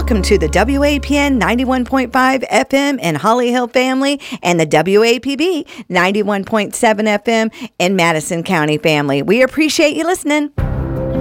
Welcome to the WAPN 91.5 FM in Holly Hill family and the WAPB 91.7 FM in Madison County family. We appreciate you listening.